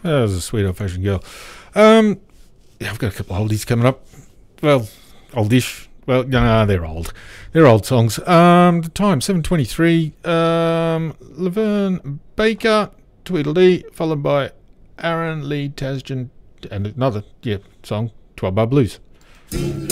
That was a sweet old-fashioned girl. Yeah, I've got a couple of oldies coming up. Well, oldish. Well, no, they're old. They're old songs. The time, 7:23. Laverne Baker, Tweedledee, followed by Aaron Lee Tasjan, and another, song, 12 Bar Blues.